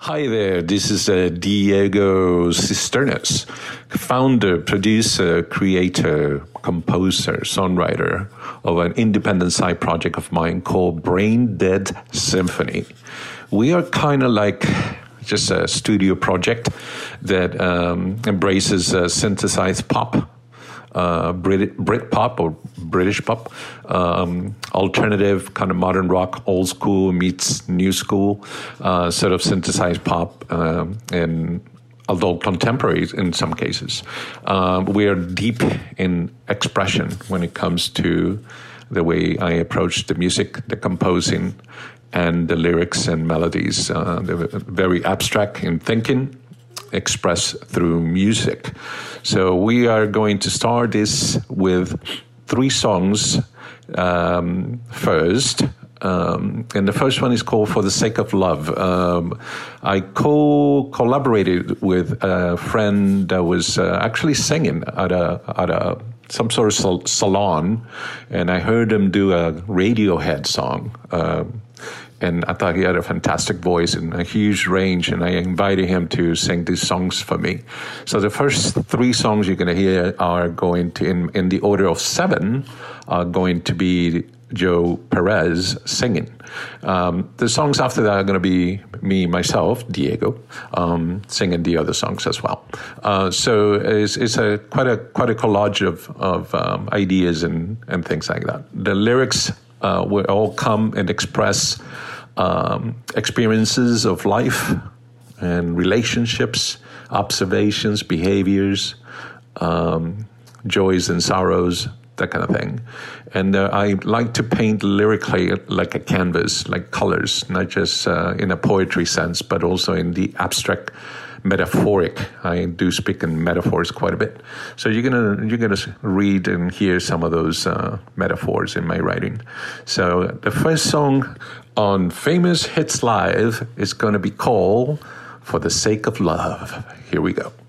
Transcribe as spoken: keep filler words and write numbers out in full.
Hi there, this is uh, Diego Cisternas, founder, producer, creator, composer, songwriter of an independent side project of mine called Brain Dead Symphony. We are kind of like just a studio project that um, embraces uh, synthesized pop, uh, Brit, Brit pop or British pop, um, alternative, kind of modern rock, old school meets new school, uh, sort of synthesized pop, um, and adult contemporary in some cases. Um, we are deep in expression when it comes to the way I approach the music, the composing, and the lyrics and melodies. Uh, they're very abstract in thinking, expressed through music. So we are going to start this with three songs um, first. Um, and the first one is called For the Sake of Love. Um, I co-collaborated with a friend that was uh, actually singing at a at a some sort of sal- salon, and I heard him do a Radiohead song. Um, And I thought he had a fantastic voice and a huge range, and I invited him to sing these songs for me. So the first three songs you're going to hear are going to, in, in the order of seven, are going to be Joe Perez singing. Um, the songs after that are going to be me, myself, Diego, um, singing the other songs as well. Uh, so it's, it's a quite a quite a collage of, of um, ideas and, and things like that. The lyrics uh, will all come and express Um, experiences of life and relationships, observations, behaviors, um, joys and sorrows, that kind of thing. And uh, I like to paint lyrically like a canvas, like colors, not just uh, in a poetry sense, but also in the abstract metaphoric. I do speak in metaphors quite a bit. So you're gonna you're gonna read and hear some of those uh, metaphors in my writing. So the first song on Famous Hits Live is going to be called For the Sake of Love. Here we go.